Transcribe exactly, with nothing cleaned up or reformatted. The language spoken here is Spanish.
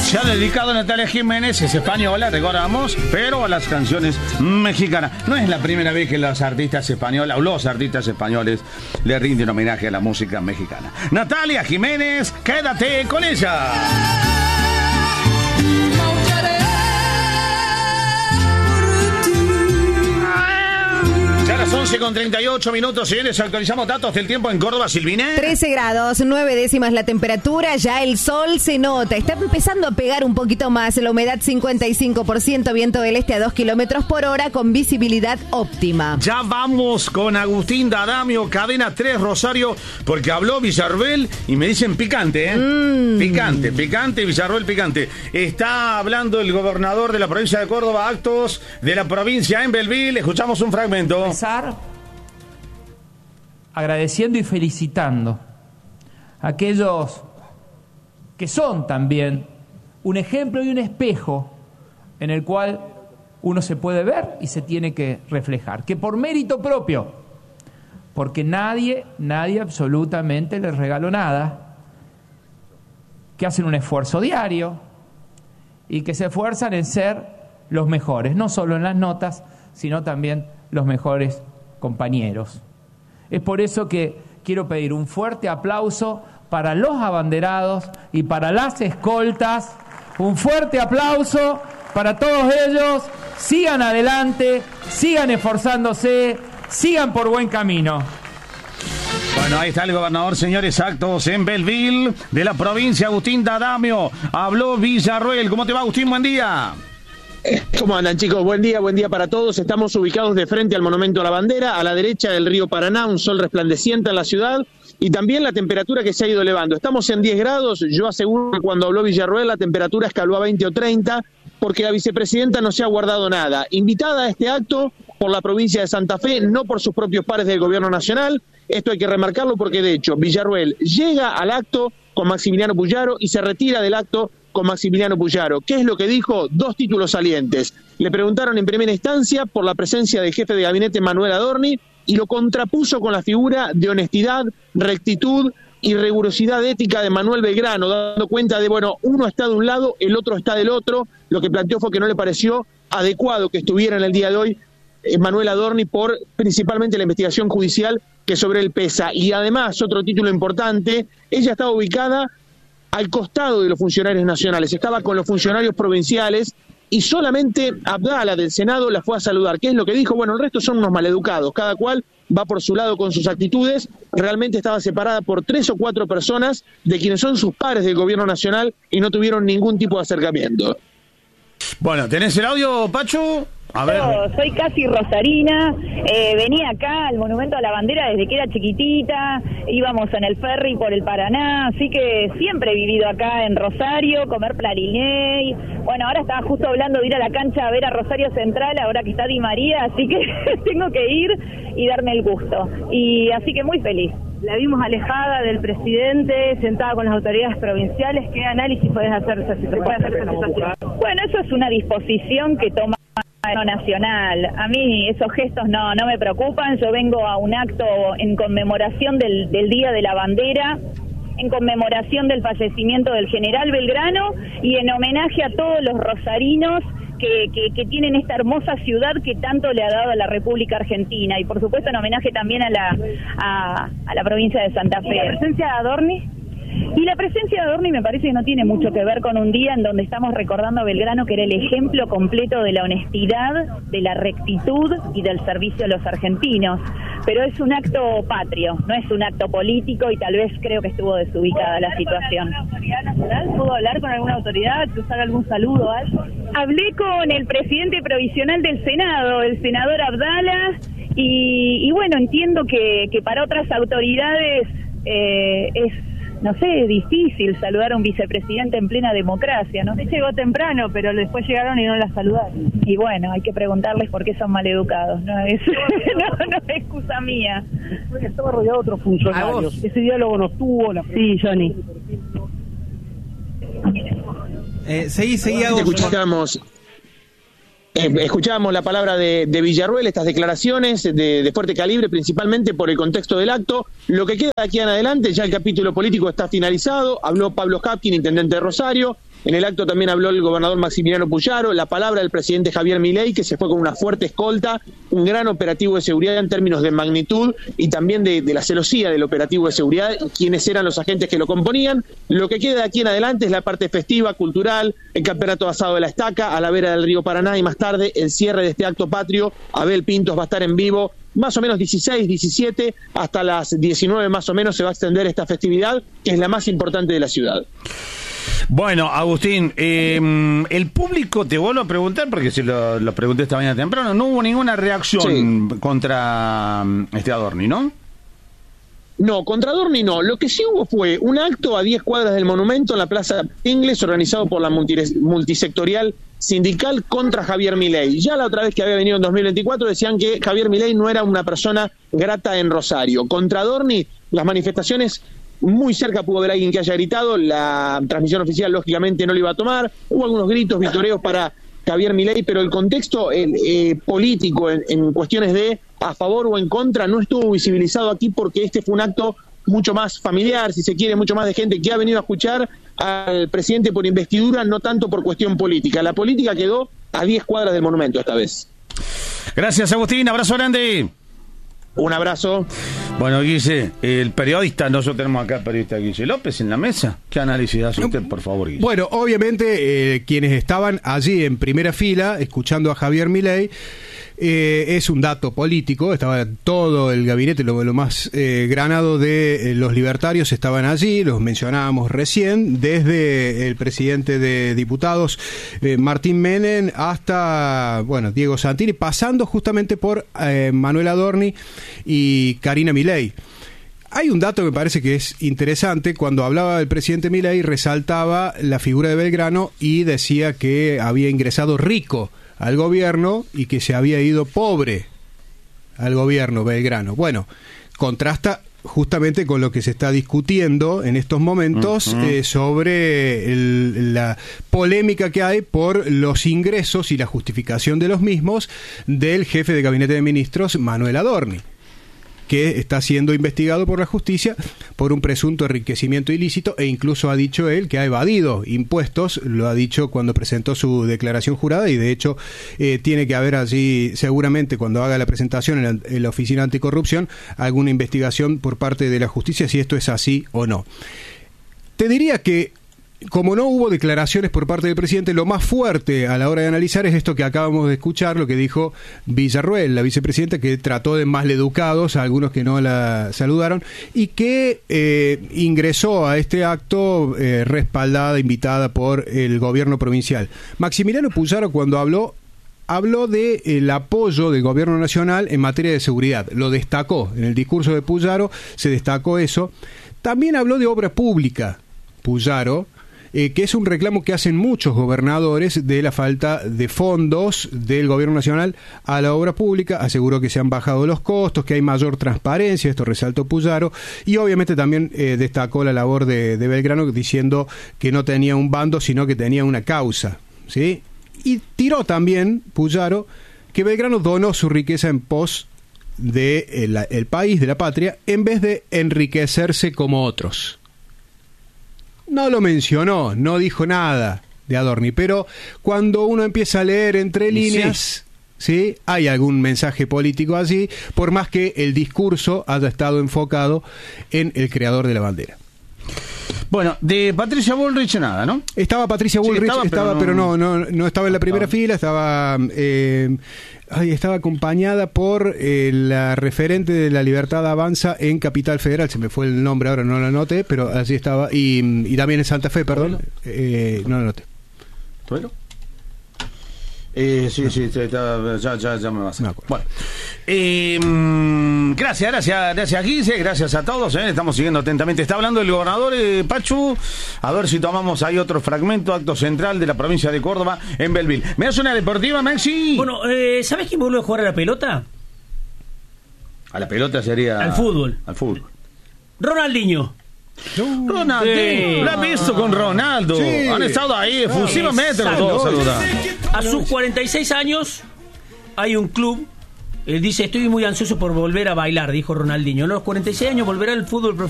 Se ha dedicado a Natalia Jiménez, es española, recordamos, pero a las canciones mexicanas. No es la primera vez que los artistas españoles, o los artistas españoles, le rinden homenaje a la música mexicana. Natalia Jiménez, quédate con ella. once con treinta y ocho minutos, señores, actualizamos datos del tiempo en Córdoba, Silvina. trece grados, nueve décimas la temperatura, ya el sol se nota, está empezando a pegar un poquito más, la humedad cincuenta y cinco por ciento, viento del este a dos kilómetros por hora con visibilidad óptima. Ya vamos con Agustín D'Adamio, cadena tres Rosario, porque habló Villarruel y me dicen picante, ¿eh? Mm. Picante, picante, Villarruel picante. Está hablando el gobernador de la provincia de Córdoba, actos de la provincia en Belville, escuchamos un fragmento. Agradeciendo y felicitando a aquellos que son también un ejemplo y un espejo en el cual uno se puede ver y se tiene que reflejar, que por mérito propio, porque nadie, nadie absolutamente les regaló nada, que hacen un esfuerzo diario y que se esfuerzan en ser los mejores, no solo en las notas, sino también los mejores compañeros. Es por eso que quiero pedir un fuerte aplauso para los abanderados y para las escoltas. Un fuerte aplauso para todos ellos. Sigan adelante, sigan esforzándose, sigan por buen camino. Bueno, ahí está el gobernador, señores, actos en Belville de la provincia, Agustín D'Adamio. Habló Villarruel. ¿Cómo te va, Agustín? Buen día. ¿Cómo andan, chicos? Buen día, buen día para todos. Estamos ubicados de frente al Monumento a la Bandera, a la derecha del río Paraná, un sol resplandeciente en la ciudad y también la temperatura que se ha ido elevando. Estamos en diez grados, yo aseguro que cuando habló Villarruel la temperatura escaló a veinte o treinta porque la vicepresidenta no se ha guardado nada. Invitada a este acto por la provincia de Santa Fe, no por sus propios pares del gobierno nacional. Esto hay que remarcarlo porque, de hecho, Villarruel llega al acto con Maximiliano Puyaro y se retira del acto con Maximiliano Puyaro. ¿Qué es lo que dijo? Dos títulos salientes. Le preguntaron en primera instancia por la presencia del jefe de gabinete Manuel Adorni y lo contrapuso con la figura de honestidad, rectitud y rigurosidad ética de Manuel Belgrano, dando cuenta de, bueno, uno está de un lado, el otro está del otro. Lo que planteó fue que no le pareció adecuado que estuviera en el día de hoy eh, Manuel Adorni por principalmente la investigación judicial que sobre él pesa. Y además, otro título importante, ella estaba ubicada al costado de los funcionarios nacionales, estaba con los funcionarios provinciales y solamente Abdala del Senado la fue a saludar. ¿Qué es lo que dijo? Bueno, el resto son unos maleducados, cada cual va por su lado con sus actitudes. Realmente estaba separada por tres o cuatro personas de quienes son sus pares del gobierno nacional y no tuvieron ningún tipo de acercamiento. Bueno, ¿tenés el audio, Pachu? A ver. Yo soy casi rosarina, eh, venía acá al Monumento a la Bandera desde que era chiquitita, íbamos en el ferry por el Paraná, así que siempre he vivido acá en Rosario, comer plariney. Bueno, ahora estaba justo hablando de ir a la cancha a ver a Rosario Central, ahora que está Di María, así que tengo que ir y darme el gusto. Y así que muy feliz. La vimos alejada del presidente, sentada con las autoridades provinciales. ¿Qué análisis podés hacer, se puede hacer esa situación? Bueno, eso es una disposición que toma nacional. A mí esos gestos no no me preocupan. Yo vengo a un acto en conmemoración del, del Día de la Bandera, en conmemoración del fallecimiento del general Belgrano y en homenaje a todos los rosarinos que, que, que tienen esta hermosa ciudad que tanto le ha dado a la República Argentina y por supuesto en homenaje también a la a, a la provincia de Santa Fe. ¿Y la presencia de Adorni? Y la presencia de Adorni me parece que no tiene mucho que ver con un día en donde estamos recordando a Belgrano, que era el ejemplo completo de la honestidad, de la rectitud y del servicio a los argentinos. Pero es un acto patrio, no es un acto político y tal vez creo que estuvo desubicada la situación. ¿Con alguna autoridad nacional? ¿Pudo hablar con alguna autoridad? ¿Cruzar algún saludo o algo? Hablé con el presidente provisional del Senado, el senador Abdala, y, y bueno, entiendo que, que para otras autoridades eh, es... no sé, es difícil saludar a un vicepresidente en plena democracia, ¿no? Llegó temprano, pero después llegaron y no la saludaron. Y bueno, hay que preguntarles por qué son maleducados, ¿no? Es, no, no es excusa mía. Estaba rodeado de otros funcionarios. Ese diálogo no tuvo la... Sí, Johnny. Eh, seguí, seguí, Te escuchamos... Eh, escuchábamos la palabra de, de Villarruel, estas declaraciones de, de fuerte calibre, principalmente por el contexto del acto. Lo que queda de aquí en adelante, ya el capítulo político está finalizado. Habló Pablo Hapkin, intendente de Rosario. En el acto también habló el gobernador Maximiliano Puyaro, la palabra del presidente Javier Milei, que se fue con una fuerte escolta, un gran operativo de seguridad en términos de magnitud y también de, de la celosía del operativo de seguridad y quiénes eran los agentes que lo componían. Lo que queda de aquí en adelante es la parte festiva, cultural, el campeonato asado de la estaca a la vera del río Paraná y más tarde el cierre de este acto patrio. Abel Pintos va a estar en vivo más o menos dieciséis, diecisiete, hasta las diecinueve más o menos se va a extender esta festividad, que es la más importante de la ciudad. Bueno, Agustín, eh, el público, te vuelvo a preguntar, porque si lo, lo pregunté esta mañana temprano, no hubo ninguna reacción sí. contra este Adorni, ¿no? No, contra Adorni no. Lo que sí hubo fue un acto a diez cuadras del monumento en la Plaza Ingles, organizado por la multisectorial sindical contra Javier Milei. Ya la otra vez que había venido en dos mil veinticuatro decían que Javier Milei no era una persona grata en Rosario. Contra Adorni, las manifestaciones, muy cerca pudo haber alguien que haya gritado, la transmisión oficial lógicamente no lo iba a tomar, hubo algunos gritos, vitoreos para Javier Milei, pero el contexto el, eh, político en, en cuestiones de a favor o en contra no estuvo visibilizado aquí porque este fue un acto mucho más familiar, si se quiere, mucho más de gente que ha venido a escuchar al presidente por investidura, no tanto por cuestión política. La política quedó a diez cuadras del monumento esta vez. Gracias, Agustín, abrazo grande. Un abrazo. Bueno, Guille, el periodista, nosotros tenemos acá al periodista Guille López en la mesa. ¿Qué análisis hace usted, por favor, Guille? Bueno, obviamente, eh, quienes estaban allí en primera fila, escuchando a Javier Milei, eh, es un dato político, estaba todo el gabinete, lo, lo más eh, granado de eh, los libertarios estaban allí, los mencionábamos recién, desde el presidente de diputados, eh, Martín Menem, hasta, bueno, Diego Santini, pasando justamente por eh, Manuel Adorni y Karina Milei. Hay un dato que me parece que es interesante. Cuando hablaba del presidente Milei, resaltaba la figura de Belgrano y decía que había ingresado rico al gobierno y que se había ido pobre al gobierno Belgrano. Bueno, contrasta justamente con lo que se está discutiendo en estos momentos uh-huh. eh, sobre el, la polémica que hay por los ingresos y la justificación de los mismos del jefe de gabinete de ministros, Manuel Adorni, que está siendo investigado por la justicia por un presunto enriquecimiento ilícito e incluso ha dicho él que ha evadido impuestos, lo ha dicho cuando presentó su declaración jurada y de hecho eh, tiene que haber allí seguramente cuando haga la presentación en la, en la Oficina Anticorrupción alguna investigación por parte de la justicia si esto es así o no. Te diría que como no hubo declaraciones por parte del presidente, lo más fuerte a la hora de analizar es esto que acabamos de escuchar, lo que dijo Villarruel, la vicepresidenta, que trató de maleducados a algunos que no la saludaron y que eh, ingresó a este acto eh, respaldada, invitada por el gobierno provincial. Maximiliano Puyaro, cuando habló, habló del apoyo del gobierno nacional en materia de seguridad. Lo destacó. En el discurso de Puyaro se destacó eso. También habló de obra pública, Puyaro, Eh, que es un reclamo que hacen muchos gobernadores de la falta de fondos del gobierno nacional a la obra pública. Aseguró que se han bajado los costos, que hay mayor transparencia, esto resaltó Puyaro, y obviamente también eh, destacó la labor de, de Belgrano diciendo que no tenía un bando, sino que tenía una causa, ¿sí? Y tiró también Puyaro que Belgrano donó su riqueza en pos de el, el país, de la patria, en vez de enriquecerse como otros. No lo mencionó, no dijo nada de Adorni, pero cuando uno empieza a leer entre líneas, sí. ¿sí? Hay algún mensaje político allí, por más que el discurso haya estado enfocado en el creador de la bandera. Bueno, de Patricia Bullrich nada, ¿no? Estaba Patricia Bullrich, sí, estaba, estaba, pero, no, pero no, no, no estaba en la primera estaba. fila, estaba... Eh, Ay, estaba acompañada por eh, la referente de la Libertad Avanza en Capital Federal, se me fue el nombre ahora, no lo anoté, pero así estaba, y, y también en Santa Fe, perdón, eh, no lo anoté. ¿Tuelo? Eh, sí, sí, ya, ya, ya, ya me vas a... No, bueno, eh, gracias, gracias, gracias Guille, gracias a todos, eh, estamos siguiendo atentamente. Está hablando el gobernador eh, Pachu, a ver si tomamos ahí otro fragmento, acto central de la provincia de Córdoba en Belville. ¿Me das una deportiva, Maxi? Bueno, eh, ¿sabes quién vuelve a jugar a la pelota? A la pelota sería... Al fútbol. Al fútbol. Ronaldinho. Ronaldinho, sí. Lo he visto con Ronaldo, sí. Han estado ahí efusivamente los dos saludando. A sus cuarenta y seis años hay un club, eh, dice, estoy muy ansioso por volver a bailar, dijo Ronaldinho. A los cuarenta y seis años volverá al fútbol profesional.